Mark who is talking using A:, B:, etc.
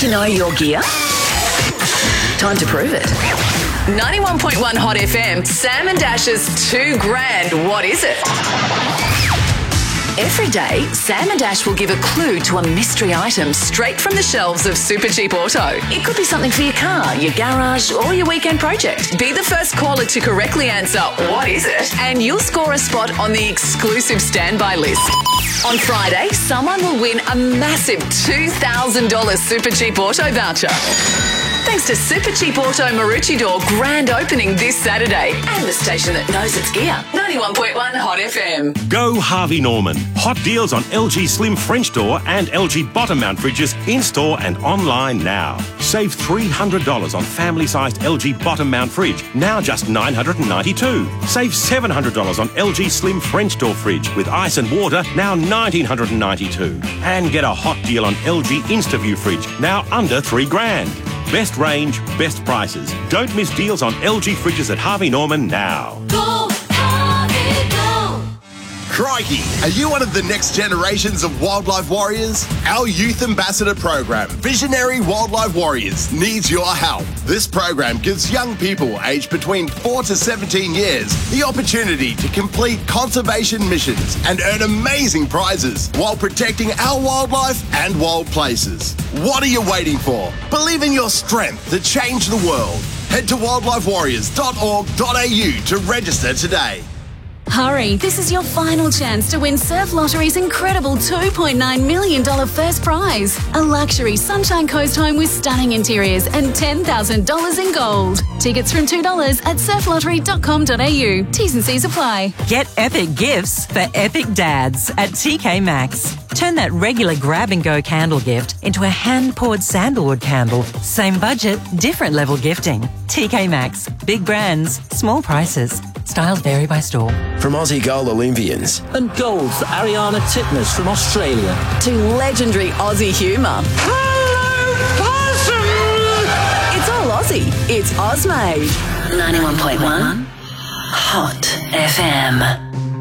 A: to know your gear? Time to prove it. 91.1 Hot FM, Sam and Dash's $2,000. What is it? Every day, Sam and Dash will give a clue to a mystery item straight from the shelves of Super Cheap Auto. It could be something for your car, your garage, or your weekend project. Be the first caller to correctly answer, what is it? And you'll score a spot on the exclusive standby list. On Friday, someone will win a massive $2,000 Super Cheap Auto voucher. Thanks to Super Cheap Auto Maroochydore grand opening this Saturday. And the station that knows its gear. 91.1 Hot FM.
B: Go Harvey Norman. Hot deals on LG Slim French door and LG bottom mount fridges in-store and online now. Save $300 on family-sized LG bottom mount fridge, now just $992. Save $700 on LG Slim French door fridge with ice and water, now $1,992. And get a hot deal on LG InstaView fridge, now under $3,000. Best range, best prices. Don't miss deals on LG fridges at Harvey Norman now.
C: Go, Harvey, go!
D: Crikey, are you one of the next generations of wildlife warriors? Our Youth Ambassador program, Visionary Wildlife Warriors, needs your help. This program gives young people aged between 4 to 17 years the opportunity to complete conservation missions and earn amazing prizes while protecting our wildlife and wild places. What are you waiting for? Believe in your strength to change the world. Head to wildlifewarriors.org.au to register today.
E: Hurry, this is your final chance to win Surf Lottery's incredible $2.9 million first prize. A luxury Sunshine Coast home with stunning interiors and $10,000 in gold. Tickets from $2 at surflottery.com.au. T's and C's apply.
F: Get epic gifts for epic dads at TK Maxx. Turn that regular grab-and-go candle gift into a hand-poured sandalwood candle. Same budget, different level gifting. TK Maxx. Big brands, small prices. Styles vary by store.
G: From Aussie Gold Olympians.
H: And gold for Ariana Titmus from Australia.
A: To legendary Aussie humour.
C: Hello, possum!
A: It's all Aussie. It's Ozmade. 91.1 Hot FM.